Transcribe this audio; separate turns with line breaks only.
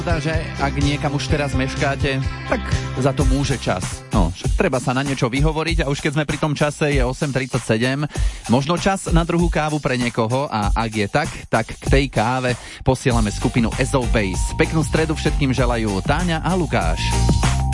že ak niekam už teraz meškáte, tak za to môže čas. No, treba sa na niečo vyhovoriť a už keď sme pri tom čase, je 8:37, možno čas na druhú kávu pre niekoho a ak je tak k tej káve posielame skupinu SO Base. Peknú stredu všetkým želajú Táňa a Lukáš.